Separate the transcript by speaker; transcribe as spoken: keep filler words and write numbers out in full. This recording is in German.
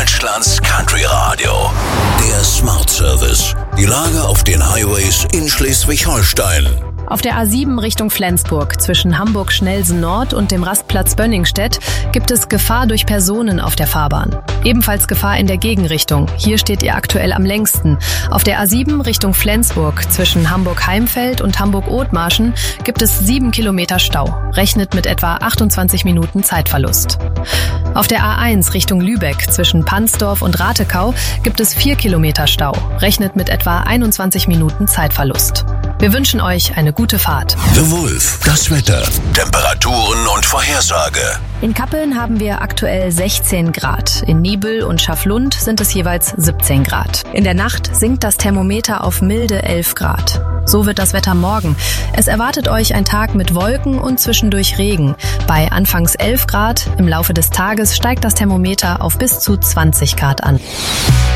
Speaker 1: Deutschlands Country Radio. Der Smart Service. Die Lage auf den Highways in Schleswig-Holstein.
Speaker 2: Auf der A sieben Richtung Flensburg zwischen Hamburg-Schnelsen Nord und dem Rastplatz Bönningstedt gibt es Gefahr durch Personen auf der Fahrbahn. Ebenfalls Gefahr in der Gegenrichtung. Hier steht ihr aktuell am längsten. Auf der A sieben Richtung Flensburg zwischen Hamburg-Heimfeld und Hamburg-Othmarschen gibt es sieben Kilometer Stau. Rechnet mit etwa achtundzwanzig Minuten Zeitverlust. Auf der A eins Richtung Lübeck zwischen Pansdorf und Ratekau gibt es vier Kilometer Stau. Rechnet mit etwa einundzwanzig Minuten Zeitverlust. Wir wünschen euch eine gute Fahrt.
Speaker 1: The Wolf, das Wetter, Temperaturen und Vorhersage.
Speaker 2: In Kappeln haben wir aktuell sechzehn Grad. In Nibel und Schaflund sind es jeweils siebzehn Grad. In der Nacht sinkt das Thermometer auf milde elf Grad. So wird das Wetter morgen. Es erwartet euch ein Tag mit Wolken und zwischendurch Regen. Bei anfangs elf Grad, im Laufe des Tages steigt das Thermometer auf bis zu zwanzig Grad an.